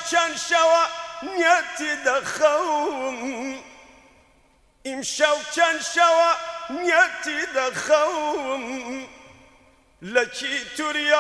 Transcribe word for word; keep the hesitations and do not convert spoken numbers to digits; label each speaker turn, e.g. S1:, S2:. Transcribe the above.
S1: چەند شەوە نیەتی دەخەوم ئیمشەو چەند شەوە نیەتی دەخەوم لە چی توریا